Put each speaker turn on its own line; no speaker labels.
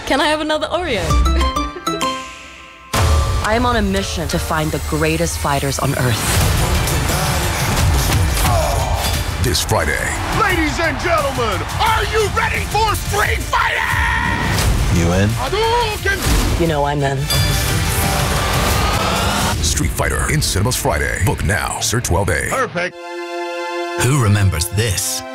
Can I have another Oreo? I am on a mission to find the greatest fighters on Earth.
This Friday.
Ladies and gentlemen, are you ready for Street Fighting?
You in?
You know I'm in.
Street Fighter in cinemas Friday. Book now. Sir 12A.
Perfect.
Who remembers this?